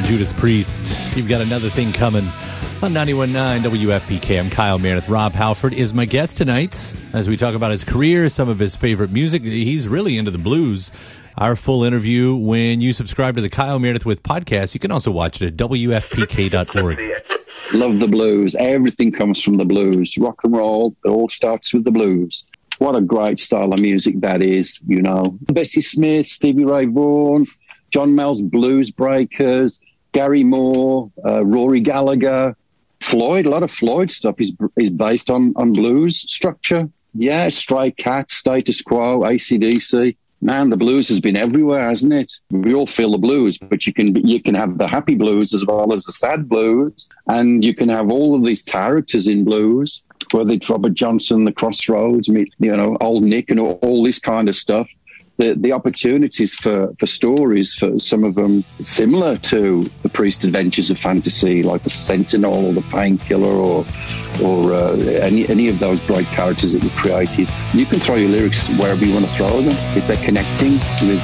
Judas Priest. You've got another thing coming on 91.9 WFPK. I'm Kyle Meredith. Rob Halford is my guest tonight as we talk about his career, some of his favorite music. He's really into the blues. Our full interview, when you subscribe to the Kyle Meredith with podcast, you can also watch it at WFPK.org. Love the blues. Everything comes from the blues. Rock and roll, it all starts with the blues. What a great style of music that is, you know. Bessie Smith, Stevie Ray Vaughan, John Mayall's Blues Breakers, Gary Moore, Rory Gallagher, Floyd. A lot of Floyd stuff is based on blues structure. Yeah, Stray Cats, Status Quo, AC/DC. Man, the blues has been everywhere, hasn't it? We all feel the blues, but you can have the happy blues as well as the sad blues, and you can have all of these characters in blues, whether it's Robert Johnson, the Crossroads, you know, Old Nick, and all this kind of stuff. The opportunities for stories, for some of them similar to the Priest Adventures of Fantasy, like the Sentinel or the Painkiller or any of those great characters that you've created. You can throw your lyrics wherever you want to throw them if they're connecting with